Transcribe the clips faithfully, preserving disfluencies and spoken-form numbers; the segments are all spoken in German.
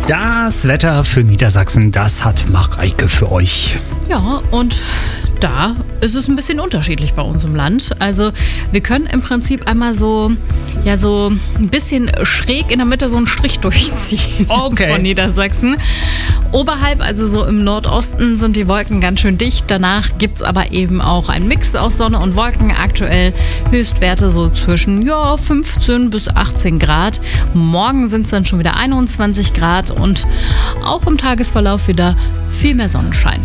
Das Wetter für Niedersachsen, das hat Mareike für euch. Ja, und da ist es ein bisschen unterschiedlich bei uns im Land. Also wir können im Prinzip einmal so, ja, so ein bisschen schräg in der Mitte so einen Strich durchziehen okay. von Niedersachsen. Oberhalb, also so im Nordosten, sind die Wolken ganz schön dicht. Danach gibt es aber eben auch einen Mix aus Sonne und Wolken. Aktuell Höchstwerte so zwischen ja, fünfzehn bis achtzehn Grad. Morgen sind es dann schon wieder einundzwanzig Grad und auch im Tagesverlauf wieder viel mehr Sonnenschein.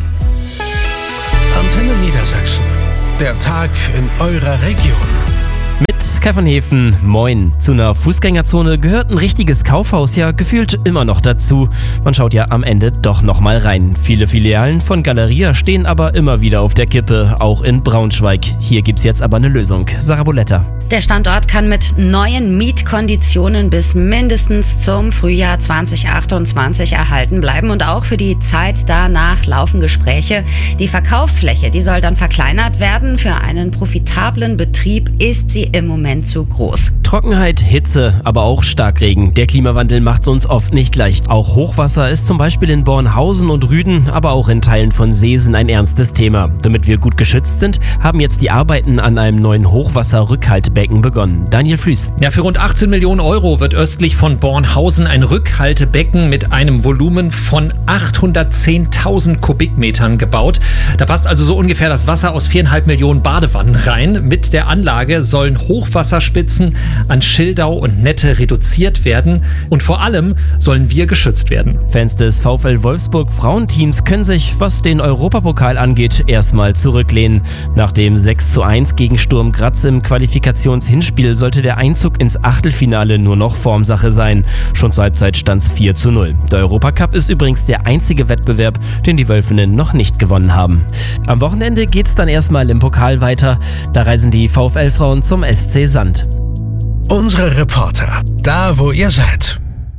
Antenne Niedersachsen. Der Tag in eurer Region. Mit Kai von Hefen, moin. Zu einer Fußgängerzone gehört ein richtiges Kaufhaus ja gefühlt immer noch dazu. Man schaut ja am Ende doch noch mal rein. Viele Filialen von Galeria stehen aber immer wieder auf der Kippe, auch in Braunschweig. Hier gibt's jetzt aber eine Lösung. Sarah Boletta. Der Standort kann mit neuen Mietkonditionen bis mindestens zum Frühjahr zwanzig achtundzwanzig erhalten bleiben. Und auch für die Zeit danach laufen Gespräche. Die Verkaufsfläche, die soll dann verkleinert werden. Für einen profitablen Betrieb ist sie im Moment zu groß. Trockenheit, Hitze, aber auch Starkregen. Der Klimawandel macht's uns oft nicht leicht. Auch Hochwasser ist zum Beispiel in Bornhausen und Rüden, aber auch in Teilen von Seesen ein ernstes Thema. Damit wir gut geschützt sind, haben jetzt die Arbeiten an einem neuen Hochwasserrückhaltebecken begonnen. Daniel Flüß. Ja, für rund achtzehn Millionen Euro wird östlich von Bornhausen ein Rückhaltebecken mit einem Volumen von achthundertzehntausend Kubikmetern gebaut. Da passt also so ungefähr das Wasser aus viereinhalb Millionen Badewannen rein. Mit der Anlage sollen Hochwasserspitzen an Schildau und Nette reduziert werden und vor allem sollen wir geschützt werden. Fans des VfL Wolfsburg Frauenteams können sich, was den Europapokal angeht, erstmal zurücklehnen. Nach dem sechs zu eins gegen Sturm Graz im Qualifikationshinspiel sollte der Einzug ins Achtelfinale nur noch Formsache sein. Schon zur Halbzeit stand es vier zu null. Der Europacup ist übrigens der einzige Wettbewerb, den die Wölfinnen noch nicht gewonnen haben. Am Wochenende geht's dann erstmal im Pokal weiter. Da reisen die VfL-Frauen zum S C Sand. Unsere Reporter, da wo ihr seid.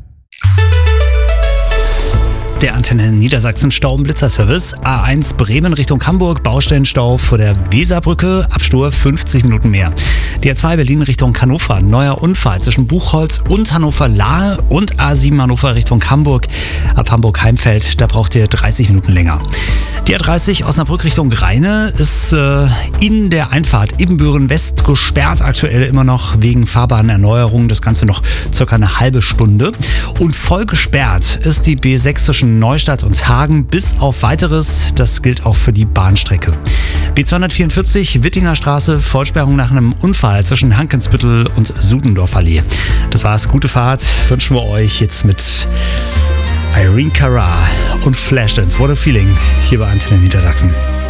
Der Antenne Niedersachsen Stau- und Blitzerservice. A eins Bremen Richtung Hamburg, Baustellenstau vor der Weserbrücke, Abstur fünfzig Minuten mehr. Die A zwei Berlin Richtung Hannover, neuer Unfall zwischen Buchholz und Hannover-Lahe und A sieben Hannover Richtung Hamburg. Ab Hamburg-Heimfeld, da braucht ihr dreißig Minuten länger. Die A dreißig Osnabrück Richtung Rheine ist äh, in der Einfahrt Ibbenbüren West gesperrt, aktuell immer noch wegen Fahrbahnerneuerung, das Ganze noch circa eine halbe Stunde. Und voll gesperrt ist die B sechs zwischen Neustadt und Hagen bis auf Weiteres, das gilt auch für die Bahnstrecke. B zweihundertvierundvierzig Wittinger Straße, Vollsperrung nach einem Unfall zwischen Hankensbüttel und Sudendorf-Allee. Das war's, gute Fahrt, wünschen wir euch jetzt mit Irene Cara und Flashdance, What a Feeling, hier bei Antenne Niedersachsen.